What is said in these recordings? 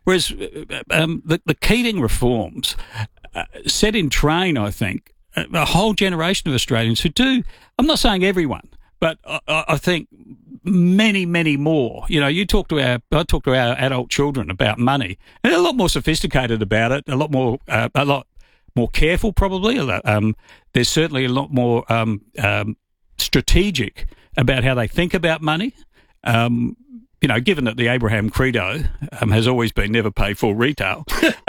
Whereas the Keating reforms set in train, I think, a whole generation of Australians who do, I'm not saying everyone, but I think many, many more. You know, I talk to our adult children about money, and they're a lot more sophisticated about it, a lot more careful probably. There's certainly a lot more strategic about how they think about money. You know, given that the Abraham credo has always been never pay full retail,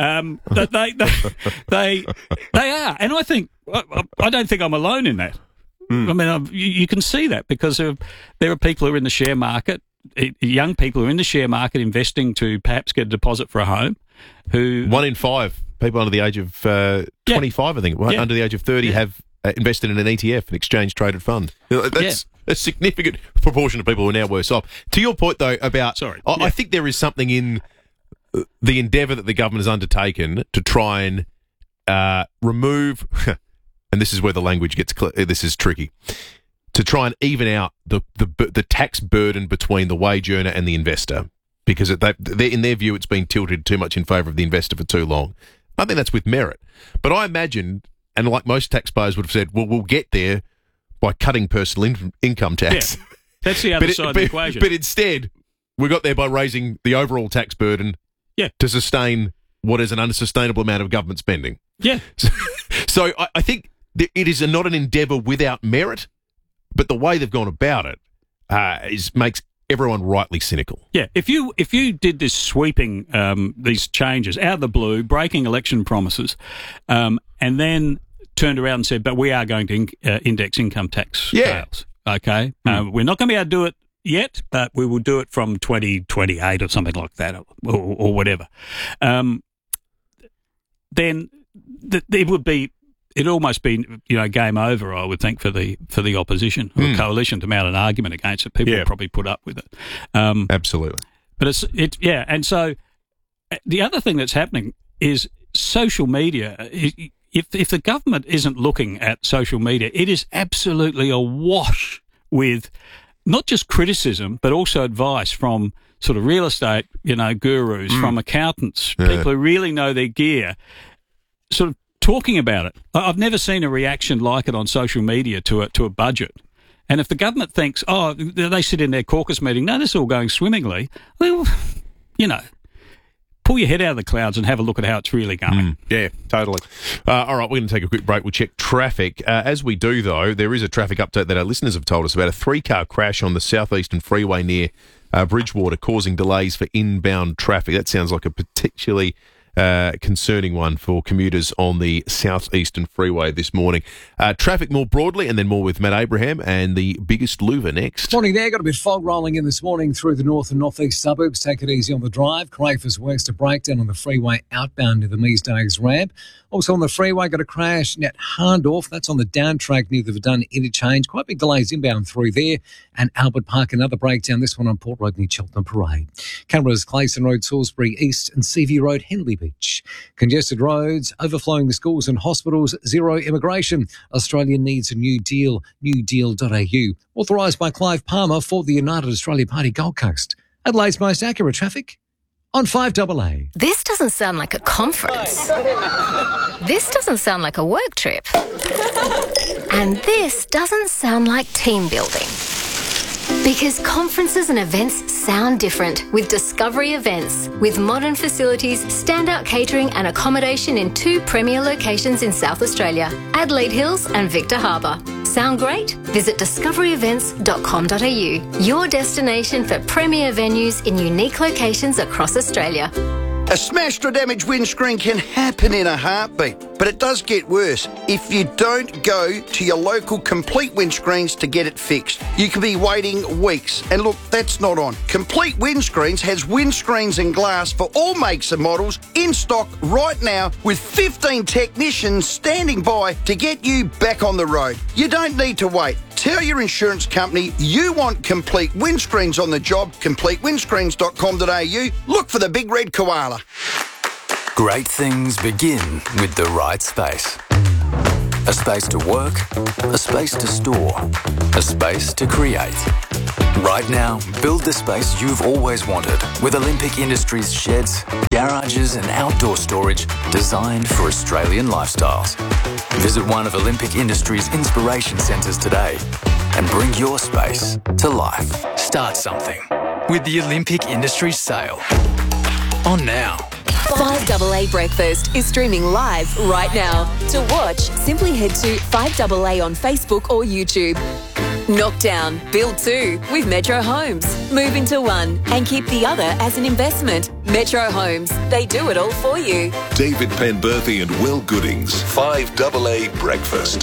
that they are, and I think I don't think I'm alone in that. I mean, you can see that because there are people who are in the share market, young people who are in the share market investing to perhaps get a deposit for a home. Who 1 in 5 people under the age of 25, I think, under the age of 30 have invested in an ETF, an exchange traded fund. That's a significant proportion of people who are now worse off. To your point, though, about I think there is something in the endeavour that the government has undertaken to try and remove, and this is where the language gets this is tricky, to try and even out the tax burden between the wage earner and the investor, because in their view it's been tilted too much in favour of the investor for too long. I think that's with merit. But I imagine, and like most taxpayers would have said, well, we'll get there by cutting personal income tax. Yeah, that's the other side of the equation. But instead, we got there by raising the overall tax burden to sustain what is an unsustainable amount of government spending. Yeah. So I think it is not an endeavour without merit, but the way they've gone about it makes everyone rightly cynical. Yeah, if you did this sweeping these changes out of the blue, breaking election promises, and then turned around and said, but we are going to index income tax scales. Okay? We're not going to be able to do it yet, but we will do it from 2028 or something like that, or whatever. Then it'd almost be, game over, I would think, for the opposition or coalition to mount an argument against it. People would probably put up with it. Absolutely. But and so the other thing that's happening is social media. If the government isn't looking at social media, it is absolutely awash with not just criticism, but also advice from sort of real estate, gurus, from accountants, people who really know their gear, sort of talking about it. I've never seen a reaction like it on social media to a budget. And if the government thinks, they sit in their caucus meeting, no, this is all going swimmingly, well, pull your head out of the clouds and have a look at how it's really going. Yeah, totally. All right, we're going to take a quick break. We'll check traffic. As we do, though, there is a traffic update that our listeners have told us about. A 3-car crash on the Southeastern Freeway near Bridgewater, causing delays for inbound traffic. That sounds like a particularly concerning one for commuters on the Southeastern Freeway this morning. Traffic more broadly, and then more with Matt Abraham and the biggest louver next. Morning there. Got a bit of fog rolling in this morning through the north and northeast suburbs. Take it easy on the drive. Crafers West, a breakdown on the freeway outbound near the Measdays ramp. Also on the freeway, got a crash at Harndorf. That's on the down track near the Verdun interchange. Quite big delays inbound through there. And Albert Park, another breakdown. This one on Port Road near Cheltenham Parade. Canberra's Clayson Road, Salisbury East, and Seaview Road, Henley Beach. Congested roads, overflowing the schools and hospitals, zero immigration. Australia needs a new deal, newdeal.au. Authorised by Clive Palmer for the United Australia Party Gold Coast. Adelaide's most accurate traffic on 5AA. This doesn't sound like a conference. This doesn't sound like a work trip. And this doesn't sound like team building. Because conferences and events sound different with Discovery Events. With modern facilities, standout catering and accommodation in 2 premier locations in South Australia, Adelaide Hills and Victor Harbour. Sound great? Visit discoveryevents.com.au, your destination for premier venues in unique locations across Australia. A smashed or damaged windscreen can happen in a heartbeat, but it does get worse if you don't go to your local Complete Windscreens to get it fixed. You could be waiting weeks, and look, that's not on. Complete Windscreens has windscreens and glass for all makes and models in stock right now, with 15 technicians standing by to get you back on the road. You don't need to wait. Tell your insurance company you want Complete Windscreens on the job. CompleteWindscreens.com.au. Look for the big red koala. Great things begin with the right space. A space to work, a space to store, a space to create. Right now, build the space you've always wanted with Olympic Industries sheds, garages and outdoor storage designed for Australian lifestyles. Visit one of Olympic Industries' inspiration centres today and bring your space to life. Start something with the Olympic Industries sale. On now. 5AA Breakfast is streaming live right now. To watch, simply head to 5AA on Facebook or YouTube. Knock down, build two with Metro Homes. Move into one and keep the other as an investment. Metro Homes, they do it all for you. David Penberthy and Will Goodings, 5AA Breakfast.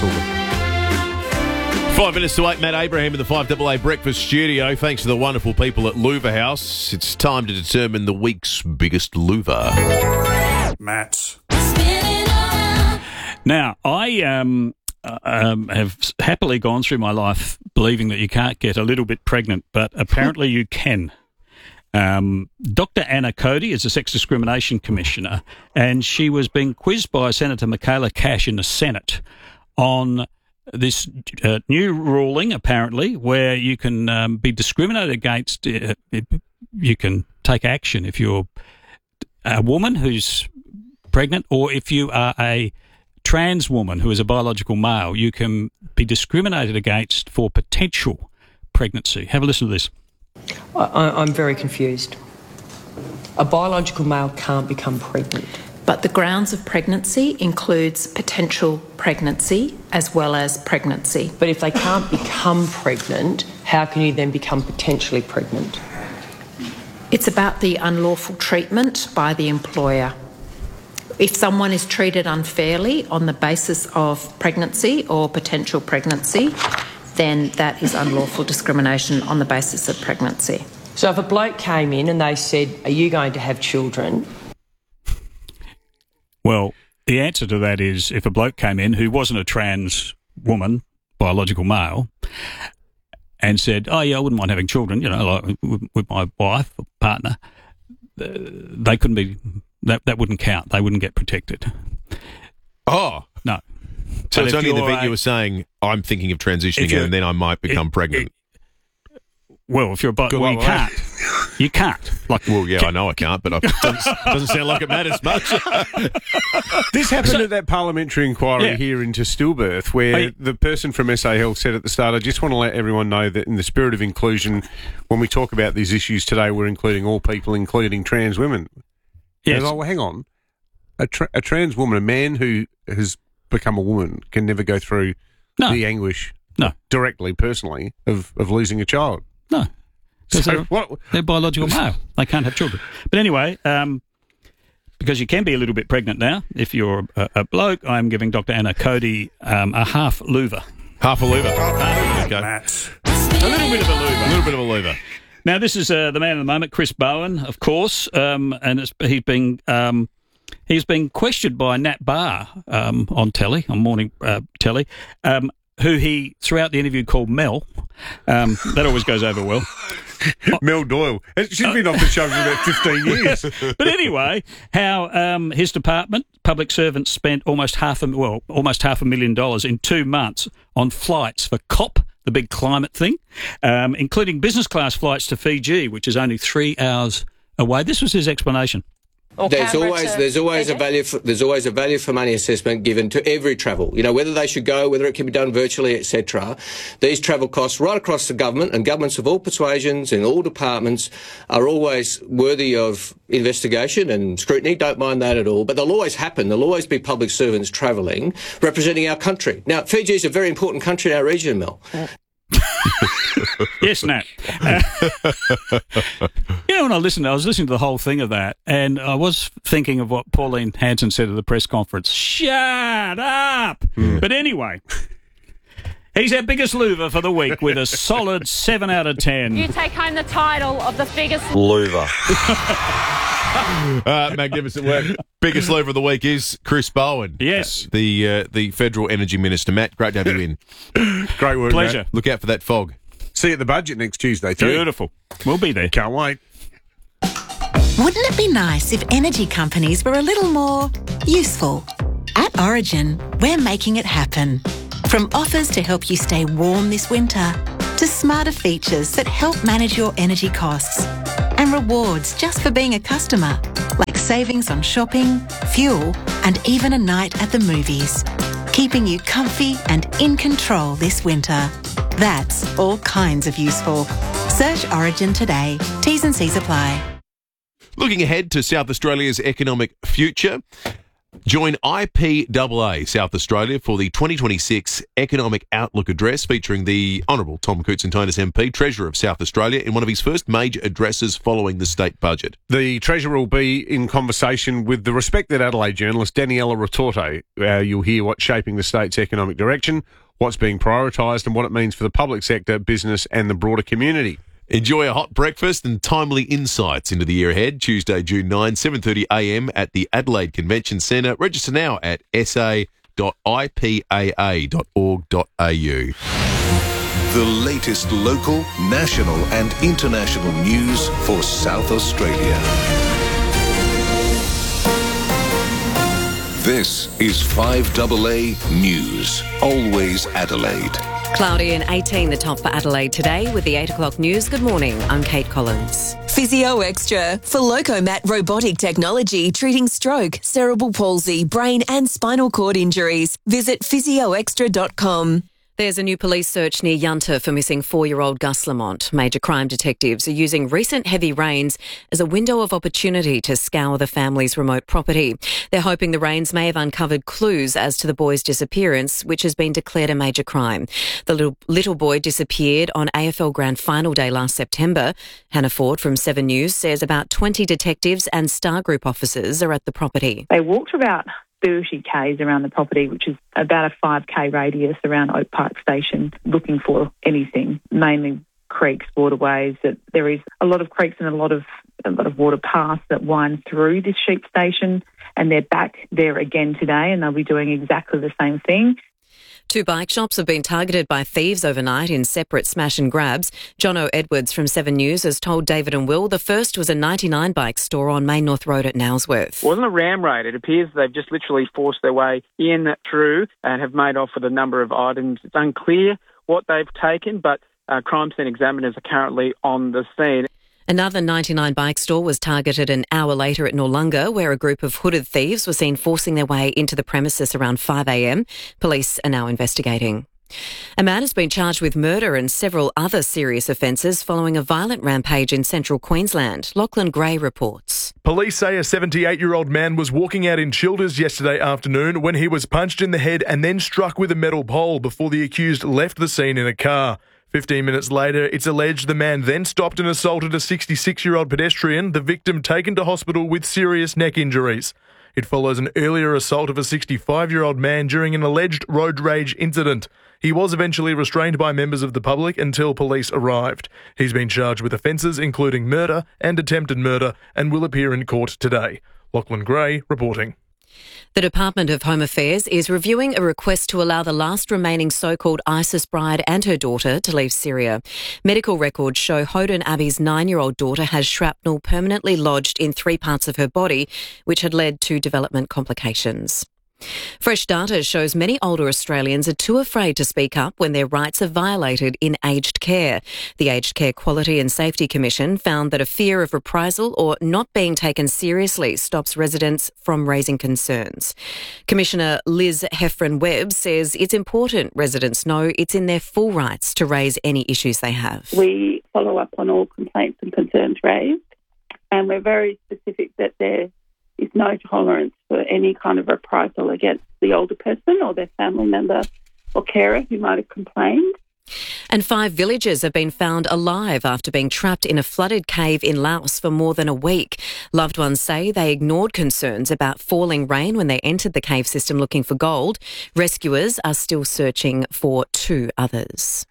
5 minutes to 8, Matt Abraham in the 5AA Breakfast studio. Thanks to the wonderful people at Louver House. It's time to determine the week's biggest louver. Matt. Now, I have happily gone through my life believing that you can't get a little bit pregnant, but apparently you can. Dr. Anna Cody is a sex discrimination commissioner, and she was being quizzed by Senator Michaela Cash in the Senate on this new ruling, apparently, where you can be discriminated against. You can take action if you're a woman who's pregnant, or if you are a trans woman who is a biological male, you can be discriminated against for potential pregnancy. Have a listen to this. I'm very confused. A biological male can't become pregnant. But the grounds of pregnancy includes potential pregnancy as well as pregnancy. But if they can't become pregnant, how can you then become potentially pregnant? It's about the unlawful treatment by the employer. If someone is treated unfairly on the basis of pregnancy or potential pregnancy, then that is unlawful discrimination on the basis of pregnancy. So if a bloke came in and they said, "Are you going to have children?" Well, the answer to that is if a bloke came in who wasn't a trans woman, biological male, and said, "Oh yeah, I wouldn't mind having children," like with my wife or partner, they couldn't be. That wouldn't count. They wouldn't get protected. Oh no! So it's only in the event you were saying, "I'm thinking of transitioning and then I might become pregnant." Well, if you're a you can't. You can't. I know I can't, but it doesn't sound like it matters much. This happened at that parliamentary inquiry here into stillbirth, where the person from SA Health said at the start, "I just want to let everyone know that in the spirit of inclusion, when we talk about these issues today, we're including all people, including trans women." Yes. Well, hang on. A trans woman, a man who has become a woman, can never go through the anguish directly, personally, of losing a child. No. Because they're biological male. They can't have children. But anyway, because you can be a little bit pregnant now, if you're a bloke, I'm giving Dr. Anna Cody a half louver. Half a louver. Okay. A little bit of a louver. A little bit of a louver. Now, this is the man of the moment, Chris Bowen, of course, and he's been questioned by Nat Barr on morning telly, who he, throughout the interview, called Mel. That always goes over well. Mel Doyle. She's been off the show for about 15 years. But anyway, how his department, public servants, spent almost $500,000 in 2 months on flights for COP, the big climate thing, including business class flights to Fiji, which is only 3 hours away. This was his explanation. There's always a value for money assessment given to every travel. Whether they should go, whether it can be done virtually, etc. These travel costs right across the government, and governments of all persuasions in all departments are always worthy of investigation and scrutiny. Don't mind that at all. But they'll always happen. There'll always be public servants travelling, representing our country. Now, Fiji is a very important country in our region, Mel. Yes, Nat. When I was listening to the whole thing of that, and I was thinking of what Pauline Hanson said at the press conference. Shut up! But anyway, he's our biggest louver for the week with a solid 7 out of 10. You take home the title of the biggest louver. Magnificent work. Biggest louver of the week is Chris Bowen. Yes. The Federal Energy Minister. Matt, great to have you in. Great work, Pleasure. Matt. Look out for that fog. See you at the budget next Tuesday, too. Beautiful. We'll be there. Can't wait. Wouldn't it be nice if energy companies were a little more useful? At Origin, we're making it happen. From offers to help you stay warm this winter, to smarter features that help manage your energy costs, and rewards just for being a customer, like savings on shopping, fuel, and even a night at the movies, keeping you comfy and in control this winter. That's all kinds of useful. Search Origin today. T's and C's apply. Looking ahead to South Australia's economic future, join IPAA South Australia for the 2026 Economic Outlook Address featuring the Honourable Tom Koutsantonis MP, Treasurer of South Australia, in one of his first major addresses following the state budget. The Treasurer will be in conversation with the respected Adelaide journalist Daniela Retorto. You'll hear what's shaping the state's economic direction, what's being prioritised and what it means for the public sector, business and the broader community. Enjoy a hot breakfast and timely insights into the year ahead. Tuesday, June 9, 7:30am at the Adelaide Convention Centre. Register now at sa.ipaa.org.au. The latest local, national and international news for South Australia. This is 5AA News, always Adelaide. Cloudy and 18 the top for Adelaide today with the 8 o'clock news. Good morning, I'm Kate Collins. Physio Extra for Locomat robotic technology treating stroke, cerebral palsy, brain and spinal cord injuries. Visit physioextra.com. There's a new police search near Yunta for missing 4-year-old Gus Lamont. Major crime detectives are using recent heavy rains as a window of opportunity to scour the family's remote property. They're hoping the rains may have uncovered clues as to the boy's disappearance, which has been declared a major crime. The little boy disappeared on AFL Grand Final Day last September. Hannah Ford from 7 News says about 20 detectives and Star Group officers are at the property. They walked about 30 k's around the property, which is about a 5k radius around Oak Park Station, looking for anything, mainly creeks, waterways. That there is a lot of creeks and a lot of water paths that wind through this sheep station, and they're back there again today, and they'll be doing exactly the same thing. 2 bike shops have been targeted by thieves overnight in separate smash and grabs. Jono Edwards from 7 News has told David and Will the first was a 99 bike store on Main North Road at Nailsworth. It wasn't a ram raid. It appears they've just literally forced their way in through and have made off with a number of items. It's unclear what they've taken, but crime scene examiners are currently on the scene. Another 99 bike store was targeted an hour later at Noarlunga, where a group of hooded thieves were seen forcing their way into the premises around 5am. Police are now investigating. A man has been charged with murder and several other serious offences following a violent rampage in central Queensland. Lachlan Gray reports. Police say a 78-year-old man was walking out in Childers yesterday afternoon when he was punched in the head and then struck with a metal pole before the accused left the scene in a car. 15 minutes later, it's alleged the man then stopped and assaulted a 66-year-old pedestrian, the victim taken to hospital with serious neck injuries. It follows an earlier assault of a 65-year-old man during an alleged road rage incident. He was eventually restrained by members of the public until police arrived. He's been charged with offences including murder and attempted murder and will appear in court today. Lachlan Gray reporting. The Department of Home Affairs is reviewing a request to allow the last remaining so-called ISIS bride and her daughter to leave Syria. Medical records show Hoden Abi's 9-year-old daughter has shrapnel permanently lodged in 3 parts of her body, which had led to development complications. Fresh data shows many older Australians are too afraid to speak up when their rights are violated in aged care. The Aged Care Quality and Safety Commission found that a fear of reprisal or not being taken seriously stops residents from raising concerns. Commissioner Liz Heffron-Webb says it's important residents know it's in their full rights to raise any issues they have. We follow up on all complaints and concerns raised, and we're very specific that there is no tolerance for any kind of reprisal against the older person or their family member or carer who might have complained. And 5 villagers have been found alive after being trapped in a flooded cave in Laos for more than a week. Loved ones say they ignored concerns about falling rain when they entered the cave system looking for gold. Rescuers are still searching for 2 others.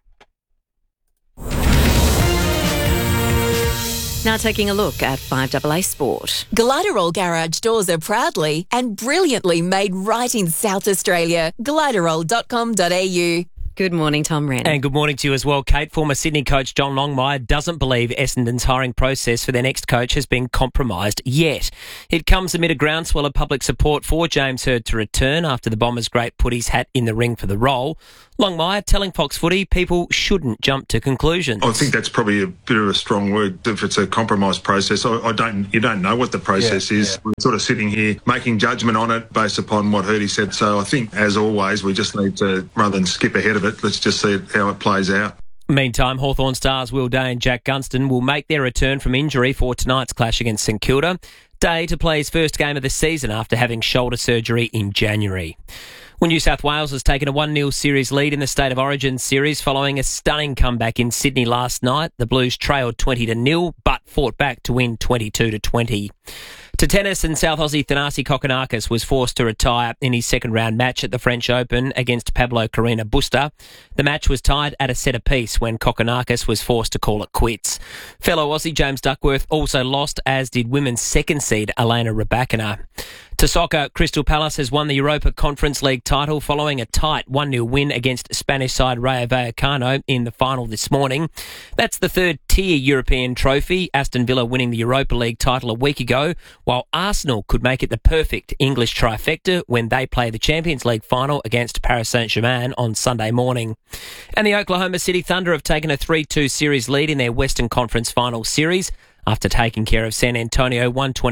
Now taking a look at 5AA Sport. Gliderol Garage doors are proudly and brilliantly made right in South Australia. Gliderol.com.au. Good morning, Tom Wren. And good morning to you as well, Kate. Former Sydney coach John Longmire doesn't believe Essendon's hiring process for their next coach has been compromised yet. It comes amid a groundswell of public support for James Hird to return after the Bombers great put his hat in the ring for the role. Longmire telling Fox Footy people shouldn't jump to conclusions. I think that's probably a bit of a strong word. If it's a compromise process, you don't know what the process is. We're sort of sitting here making judgment on it based upon what Hurdy said. So I think, as always, we just need to, rather than skip ahead of it, let's just see how it plays out. Meantime, Hawthorn stars Will Day and Jack Gunston will make their return from injury for tonight's clash against St Kilda. Day to play his first game of the season after having shoulder surgery in January. Well, New South Wales has taken a 1-0 series lead in the State of Origin series following a stunning comeback in Sydney last night. The Blues trailed 20-0 but fought back to win 22-20. To tennis, and South Aussie Thanasi Kokkinakis was forced to retire in his second-round match at the French Open against Pablo Carreño Busta. The match was tied at a set apiece when Kokkinakis was forced to call it quits. Fellow Aussie James Duckworth also lost, as did women's second seed Elena Rybakina. To soccer, Crystal Palace has won the Europa Conference League title following a tight 1-0 win against Spanish side Rayo Vallecano in the final this morning. That's the third-tier European trophy, Aston Villa winning the Europa League title a week ago, while Arsenal could make it the perfect English trifecta when they play the Champions League final against Paris Saint-Germain on Sunday morning. And the Oklahoma City Thunder have taken a 3-2 series lead in their Western Conference Final Series after taking care of San Antonio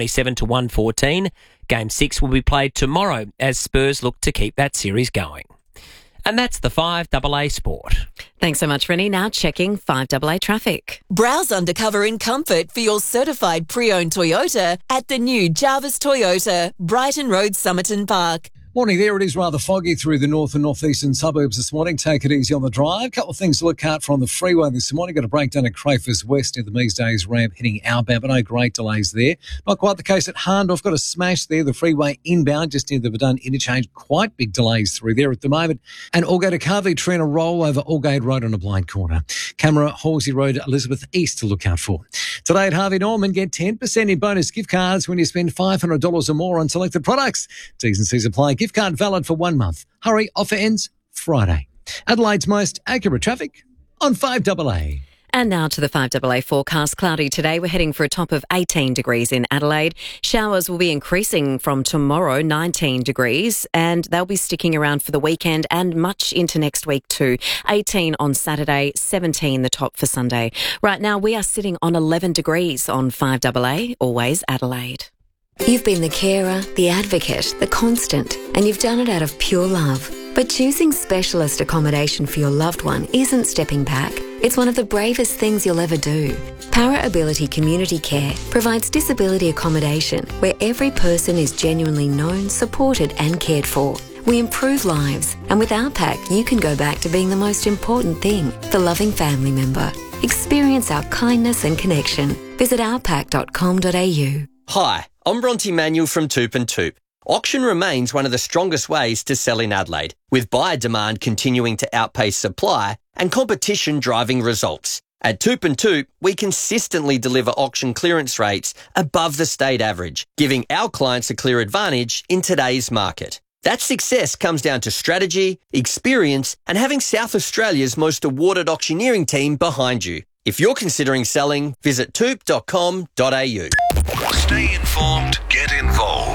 127-114. Game 6 will be played tomorrow as Spurs look to keep that series going. And that's the 5AA Sport. Thanks so much, Rennie. Now checking 5AA traffic. Browse undercover in comfort for your certified pre-owned Toyota at the new Jarvis Toyota, Brighton Road, Somerton Park. Morning there. It is rather foggy through the north and northeastern suburbs this morning. Take it easy on the drive. A couple of things to look out for on the freeway this morning. Got a breakdown at Crayfus West near the Measdays ramp heading outbound, but no great delays there. Not quite the case at Hahndorf. Got a smash there. The freeway inbound just near the Verdun interchange. Quite big delays through there at the moment. And Aldgate to Carvey Tree and a roll over Aldgate Road on a blind corner. Camera Halsey Road, Elizabeth East to look out for. Today at Harvey Norman, get 10% in bonus gift cards when you spend $500 or more on selected products. T's and C's apply. Gift card valid for 1 month. Hurry, offer ends Friday. Adelaide's most accurate traffic on 5AA. And now to the 5AA forecast. Cloudy today. We're heading for a top of 18 degrees in Adelaide. Showers will be increasing from tomorrow, 19 degrees, and they'll be sticking around for the weekend and much into next week too. 18 on Saturday, 17 the top for Sunday. Right now we are sitting on 11 degrees on 5AA, always Adelaide. You've been the carer, the advocate, the constant, and you've done it out of pure love. But choosing specialist accommodation for your loved one isn't stepping back. It's one of the bravest things you'll ever do. Para Ability Community Care provides disability accommodation where every person is genuinely known, supported and cared for. We improve lives, and with our pack, you can go back to being the most important thing, the loving family member. Experience our kindness and connection. Visit ourpack.com.au. Hi, I'm Bronte Manuel from Toop and Toop. Auction remains one of the strongest ways to sell in Adelaide, with buyer demand continuing to outpace supply and competition driving results. At Toop and Toop, we consistently deliver auction clearance rates above the state average, giving our clients a clear advantage in today's market. That success comes down to strategy, experience, and having South Australia's most awarded auctioneering team behind you. If you're considering selling, visit toop.com.au. Stay informed, get involved.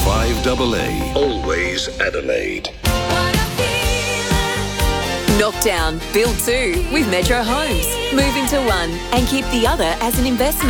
5AA, always Adelaide. Knock down, build two with Metro Homes. Move into one and keep the other as an investment.